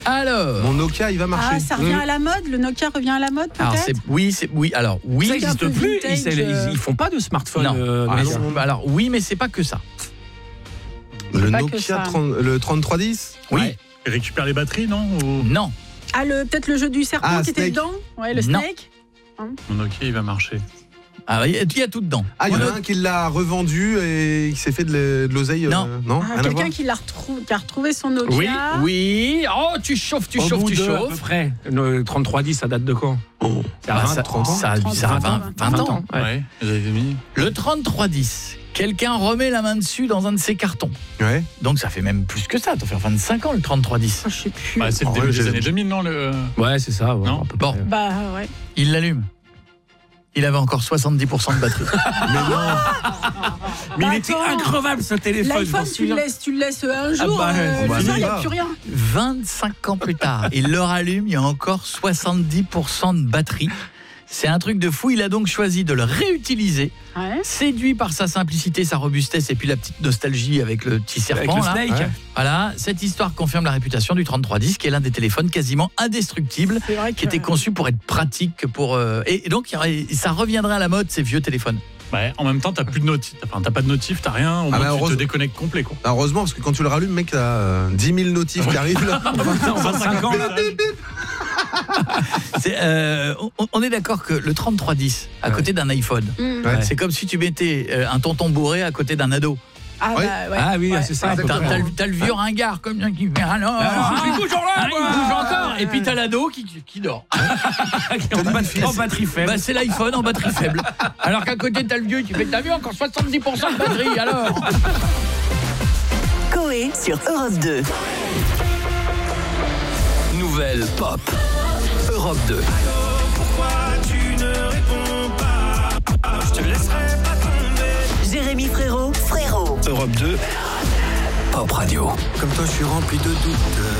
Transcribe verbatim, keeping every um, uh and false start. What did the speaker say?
Alors, mon Nokia, il va marcher. Ah, ça revient Mmh. à la mode. Le Nokia revient à la mode, peut-être. alors c'est oui, c'est oui. Alors oui, Ça C'est un n'existe peu plus. vintage, Ils, ils, euh. ils font pas de smartphone. Non. euh, Ah, Nokia. non. alors oui, mais c'est pas que ça. Le pas que Nokia ça. trente, le trente-trois dix. Oui, Ouais. Il récupère les batteries, non Ou... non, Ah, le, peut-être le jeu du serpent Ah, qui était Snake. dedans. Ouais, le Non. Snake. Mon Nokia, il va marcher. ah, il y a- il y a tout dedans. Ah, il y en On a un qui l'a revendu et qui s'est fait de l'e- de l'oseille. Non. euh, non Ah, rien à quelqu'un voir. qui, l'a retrou- qui a retrouvé son Nokia. Oui, Oui, oh tu chauffes, tu Au chauffes, bout tu de, à peu chauffes. près. Le trente-trois dix, ça date de quand? Oh. Ça a Ah, vingt, ça, trente ans. ça, trente, ça a vingt, vingt, vingt ans. Ouais. Ouais, vous avez mis. Le trente-trois dix, quelqu'un remet la main dessus dans un de ses cartons. Ouais. Donc ça fait même plus que ça, ça doit faire vingt-cinq ans le trente-trois dix. Ah, je sais plus. Bah, c'est le Oh, début ouais, des j'ai- années deux mille, non le... Ouais, c'est ça. Ouais, Non. à peu Bon. près. Bah ouais. Il l'allume. Il avait encore soixante-dix pour cent de batterie. Mais non. Mais Bah, il était attends. increvable ce téléphone. je L'iPhone, m'en tu le souviens. laisses, tu le laisses un Ah jour. bah, euh, on va le soir, il n'y aller a plus rien. vingt-cinq ans plus tard, il le rallume, il y a encore soixante-dix pour cent de batterie. C'est un truc de fou, il a donc choisi de le réutiliser, Ouais. séduit par sa simplicité, sa robustesse et puis la petite nostalgie avec le petit serpent. Avec le là. Snake. Ouais. Voilà, cette histoire confirme la réputation du trente-trois dix, qui est l'un des téléphones quasiment indestructibles, C'est vrai qui que- était conçu pour être pratique, pour euh, et, et donc il y aurait- ça reviendrait à la mode ces vieux téléphones. Ouais, en même temps, t'as plus de notif, enfin, t'as pas de notif, t'as rien, au moins bah, tu te heureuse- déconnectes complet, quoi. Heureusement, parce que quand tu le rallumes, mec, t'as euh, dix mille notifs qui arrivent là. vingt-cinq ans. C'est, euh, on, on est d'accord que le trente-trois dix à Ouais. côté d'un iPhone, Mmh. Ouais. c'est comme si tu mettais euh, un tonton bourré à côté d'un ado. Ah, Ouais. bah, ouais. Ah oui, Ouais. c'est ça. à peu T'as, près. t'as le- t'as le vieux ringard comme ça qui fait alors, Ah, ah, il bouge en là, ah, il moi. bouge encore, et puis t'as l'ado qui, qui, qui dort. En batterie- en batterie faible. Bah, c'est l'iPhone en batterie faible. Alors qu'à côté t'as le vieux qui fait t'as vu encore soixante-dix pour cent de batterie alors. Coé sur Europe deux. Nouvelle pop. Europe deux. Jérémy Frérot, Frérot. Europe deux. Pop Radio. Comme toi, je suis rempli de doutes.